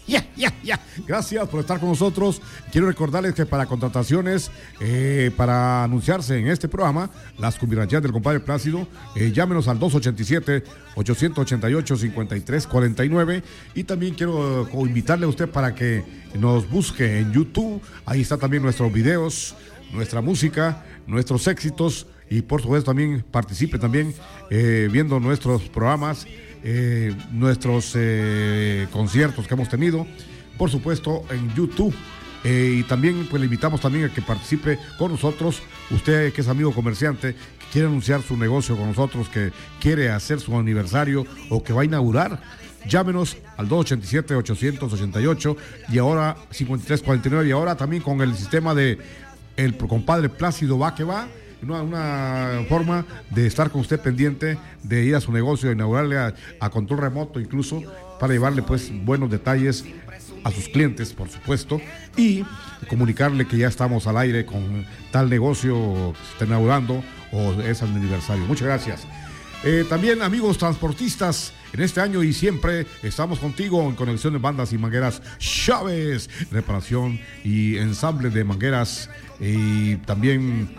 Ya. Gracias por estar con nosotros. Quiero recordarles que para contrataciones, para anunciarse en este programa, las cumbirancheras del compadre Plácido, llámenos al 287-888-5349. Y también quiero invitarle a usted para que nos busque en YouTube. Ahí está también nuestros videos, nuestra música, nuestros éxitos. Y por supuesto también participe también viendo nuestros programas, nuestros conciertos que hemos tenido, por supuesto en YouTube. Y también pues le invitamos también a que participe con nosotros. Usted que es amigo comerciante, que quiere anunciar su negocio con nosotros, que quiere hacer su aniversario o que va a inaugurar, llámenos al 287-888 y ahora 5349. Y ahora también con el sistema de el compadre Plácido va que va. Una forma de estar con usted pendiente, de ir a su negocio, de inaugurarle a control remoto incluso, para llevarle pues buenos detalles a sus clientes, por supuesto, y comunicarle que ya estamos al aire con tal negocio que se está inaugurando o es el aniversario. Muchas gracias. También amigos transportistas, en este año y siempre estamos contigo en Conexión de Bandas y Mangueras Chávez, reparación y ensamble de mangueras y también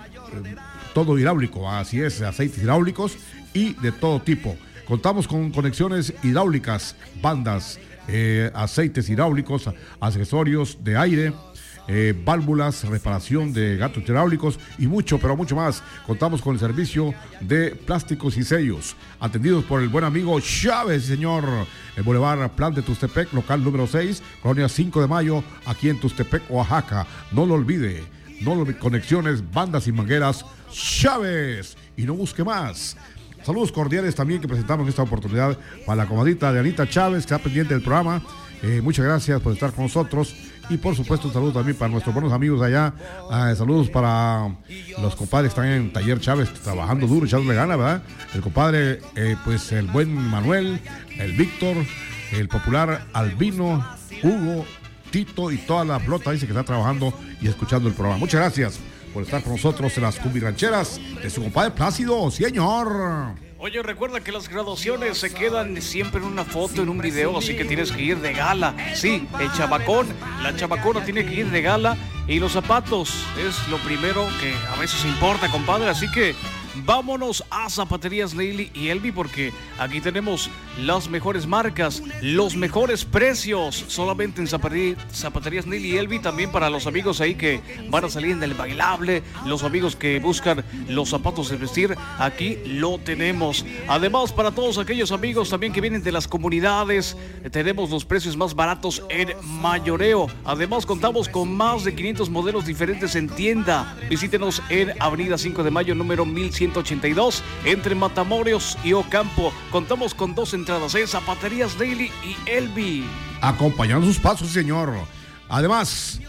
todo hidráulico, así es, aceites hidráulicos y de todo tipo. Contamos con conexiones hidráulicas, bandas, aceites hidráulicos, accesorios de aire, válvulas, reparación de gatos hidráulicos y mucho, pero mucho más. Contamos con el servicio de plásticos y sellos, atendidos por el buen amigo Chávez, señor. El Boulevard Plan de Tustepec, local número 6, colonia 5 de Mayo, aquí en Tustepec, Oaxaca. No lo olvide. Conexiones, bandas y mangueras Chávez, y no busque más. Saludos cordiales también que presentamos en esta oportunidad para la comadita de Anita Chávez, que está pendiente del programa. Muchas gracias por estar con nosotros. Y por supuesto un saludo también para nuestros buenos amigos allá. Saludos para los compadres que están en Taller Chávez, trabajando duro, echándole gana, ¿verdad? El compadre, pues el buen Manuel, el Víctor, el popular Albino, Hugo, Tito y toda la flota dice que está trabajando y escuchando el programa. Muchas gracias por estar con nosotros en las cumbirancheras de su compadre Plácido, señor. Oye, recuerda que las graduaciones se quedan siempre en una foto, en un video, así que tienes que ir de gala. Sí, el chabacón, la chabacona tiene que ir de gala y los zapatos es lo primero que a veces importa, compadre, así que vámonos a Zapaterías Neily y Elvi, porque aquí tenemos las mejores marcas, los mejores precios, solamente en Zapaterías Neily y Elvi. También para los amigos ahí que van a salir en el bailable, los amigos que buscan los zapatos de vestir, aquí lo tenemos. Además, para todos aquellos amigos también que vienen de las comunidades, tenemos los precios más baratos en mayoreo. Además, contamos con más de 500 modelos diferentes en tienda. Visítenos en Avenida 5 de Mayo, número 1182, entre Matamoros y Ocampo. Contamos con 2 entradas, Zapaterías Neily y Elvi. Acompañando sus pasos, señor. Además,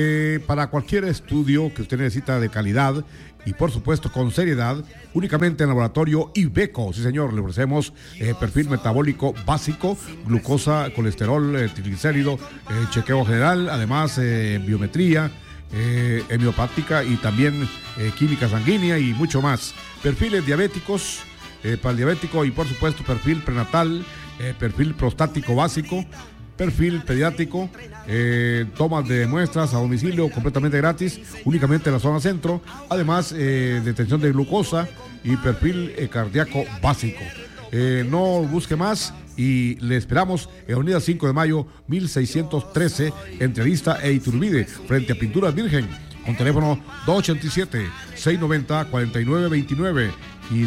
para cualquier estudio que usted necesita de calidad y por supuesto con seriedad, únicamente en Laboratorio Ibeco. Sí, señor, le ofrecemos perfil metabólico básico, glucosa, colesterol, triglicérido, chequeo general, además biometría, homeopática y también química sanguínea y mucho más. Perfiles diabéticos, para el diabético y por supuesto perfil prenatal, perfil prostático básico, perfil pediátrico, tomas de muestras a domicilio completamente gratis, únicamente en la zona centro, además detención de glucosa y perfil cardíaco básico. No busque más y le esperamos en Avenida 5 de Mayo 1613, entre Lista e Iturbide, frente a Pinturas Virgen, con teléfono 287-690-4929 y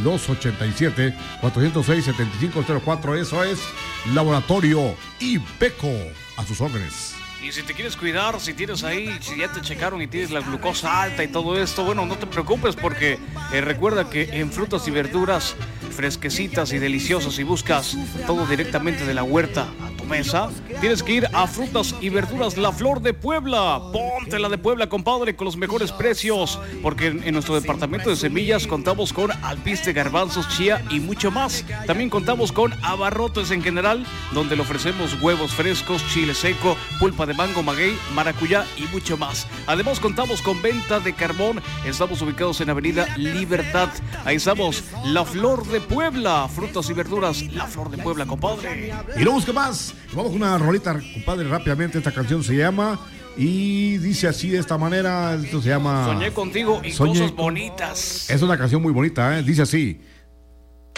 287-406-7504. Eso es Laboratorio Ibeco, a sus órdenes. Y si te quieres cuidar, si tienes ahí, si ya te checaron y tienes la glucosa alta y todo esto, bueno, no te preocupes, porque recuerda que en frutas y verduras fresquecitas y deliciosas, y buscas todo directamente de la huerta a tu mesa, tienes que ir a Frutas y Verduras La Flor de Puebla. Ponte la de Puebla, compadre, con los mejores precios, porque en nuestro departamento de semillas contamos con alpiste, garbanzos, chía y mucho más. También contamos con abarrotes en general, donde le ofrecemos huevos frescos, chile seco, pulpa de mango, maguey, maracuyá y mucho más. Además contamos con venta de carbón. Estamos ubicados en Avenida Libertad. Ahí estamos, La Flor de Puebla, frutas y verduras, La Flor de Puebla, compadre. Y no busque más, Vamos con una rolita, compadre, rápidamente. Esta canción se llama y dice así de esta manera. Esto se llama Soñé contigo y cosas bonitas. Es una canción muy bonita, ¿eh? Dice así.